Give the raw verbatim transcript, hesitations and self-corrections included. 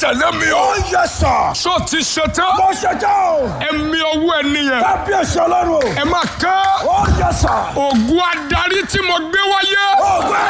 tẹ̀lé mi o. Ó yẹ sà. Ṣó ti ṣetán? Mo ṣe jẹ́ o. Ẹ̀mí ọwọ́ ẹni yẹn. Kábíyèsí Ọlọ́run o. Ẹ máa kán. Ó yẹ sà. Ògùn adarí tí mo gbé wáyé. Ògùn